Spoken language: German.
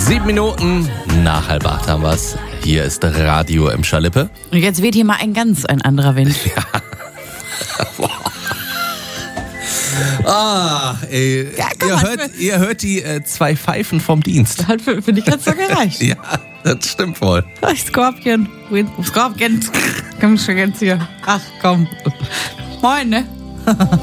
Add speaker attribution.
Speaker 1: 7 Minuten nach 7:30 haben wir's. Hier ist Radio im Schalippe.
Speaker 2: Und jetzt weht hier mal ein anderer Wind.
Speaker 1: Ey.
Speaker 2: Ja, komm,
Speaker 1: ihr hört die 2 Pfeifen vom Dienst.
Speaker 2: Für dich hat's doch gereicht.
Speaker 1: Ja, das stimmt wohl.
Speaker 2: Skorpion. Komm schon jetzt hier. Ach, komm. Moin, ne?